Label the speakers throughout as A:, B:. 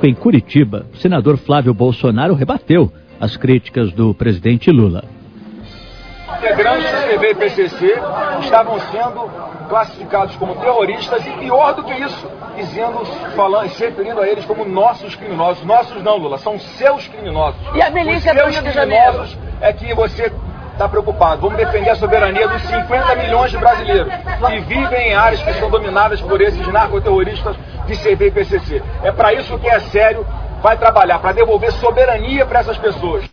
A: político em Curitiba, o senador Flávio Bolsonaro rebateu as críticas do presidente Lula.
B: Integrantes do CVPCC estavam sendo classificados como terroristas e, pior do que isso, se referindo a eles como nossos criminosos. Nossos não, Lula, são seus criminosos.
C: E a milícia do Rio de Janeiro?
B: É que você está preocupado. Vamos defender a soberania dos 50 milhões de brasileiros que vivem em áreas que são dominadas por esses narcoterroristas de CVPCC. É para isso que é sério, vai trabalhar, para devolver soberania para essas pessoas.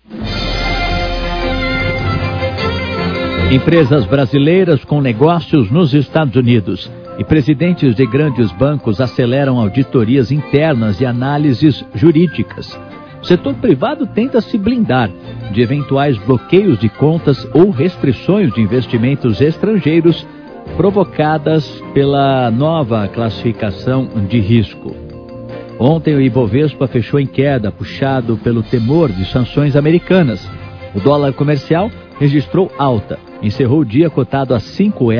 A: Empresas brasileiras com negócios nos Estados Unidos e presidentes de grandes bancos aceleram auditorias internas e análises jurídicas. O setor privado tenta se blindar de eventuais bloqueios de contas ou restrições de investimentos estrangeiros provocadas pela nova classificação de risco. Ontem o Ibovespa fechou em queda, puxado pelo temor de sanções americanas. O dólar comercial registrou alta, encerrou o dia cotado a R$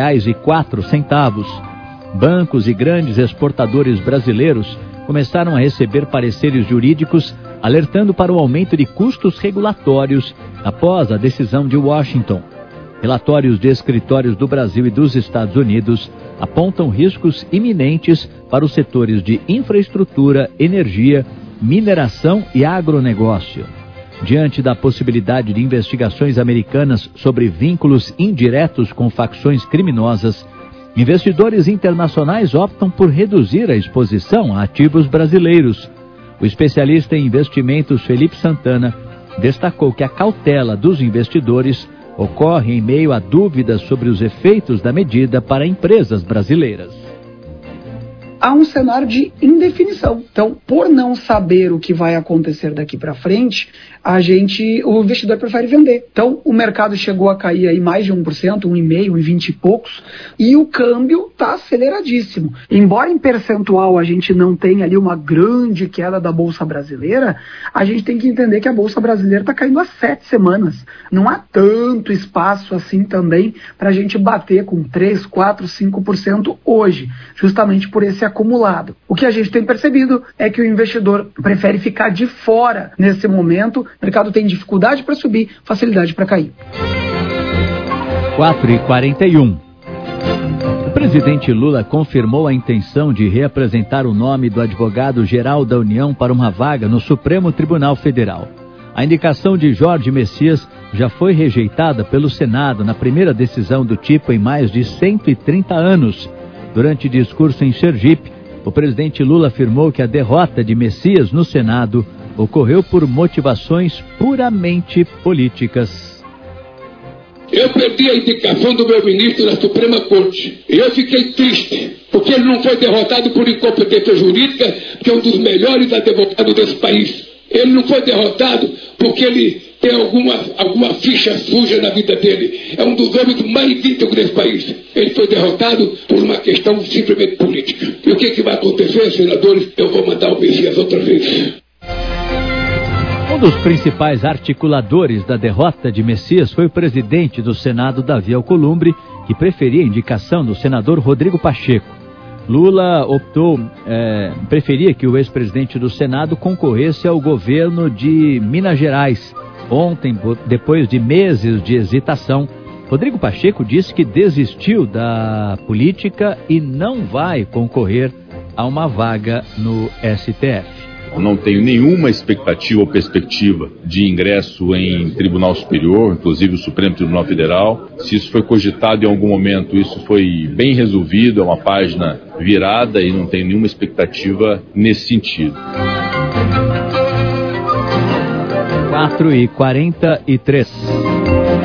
A: 5,04. Bancos e grandes exportadores brasileiros começaram a receber pareceres jurídicos alertando para o aumento de custos regulatórios após a decisão de Washington. Relatórios de escritórios do Brasil e dos Estados Unidos apontam riscos iminentes para os setores de infraestrutura, energia, mineração e agronegócio. Diante da possibilidade de investigações americanas sobre vínculos indiretos com facções criminosas, investidores internacionais optam por reduzir a exposição a ativos brasileiros. O especialista em investimentos Felipe Santana destacou que a cautela dos investidores ocorre em meio a dúvidas sobre os efeitos da medida para empresas brasileiras.
D: Há um cenário de indefinição. Então, por não saber o que vai acontecer daqui para frente, o investidor prefere vender. Então, o mercado chegou a cair aí mais de 1%, 1,5%, 1,20 e poucos, e o câmbio está aceleradíssimo. Embora em percentual a gente não tenha ali uma grande queda da Bolsa Brasileira, a gente tem que entender que a Bolsa Brasileira está caindo há 7 semanas. Não há tanto espaço assim também para a gente bater com 3%, 4%, 5% hoje, justamente por esse acumulado. O que a gente tem percebido é que o investidor prefere ficar de fora nesse momento. O mercado tem dificuldade para subir, facilidade para cair.
A: 4h41. O presidente Lula confirmou a intenção de reapresentar o nome do advogado-geral da União para uma vaga no Supremo Tribunal Federal. A indicação de Jorge Messias já foi rejeitada pelo Senado na primeira decisão do tipo em mais de 130 anos. Durante discurso em Sergipe, o presidente Lula afirmou que a derrota de Messias no Senado ocorreu por motivações puramente políticas.
E: Eu perdi a indicação do meu ministro na Suprema Corte. E eu fiquei triste, porque ele não foi derrotado por incompetência jurídica, que é um dos melhores advogados desse país. Ele não foi derrotado porque ele tem alguma ficha suja na vida dele. É um dos homens mais íntegros desse país. Ele foi derrotado por uma questão simplesmente política. E o que vai acontecer, senadores? Eu vou mandar o Messias outra vez.
A: Um dos principais articuladores da derrota de Messias foi o presidente do Senado, Davi Alcolumbre, que preferia a indicação do senador Rodrigo Pacheco. Lula preferia que o ex-presidente do Senado concorresse ao governo de Minas Gerais. Ontem, depois de meses de hesitação, Rodrigo Pacheco disse que desistiu da política e não vai concorrer a uma vaga no STF.
F: Eu não tenho nenhuma expectativa ou perspectiva de ingresso em Tribunal Superior, inclusive o Supremo Tribunal Federal. Se isso foi cogitado em algum momento, isso foi bem resolvido, é uma página virada e não tenho nenhuma expectativa nesse sentido.
A: 4h43.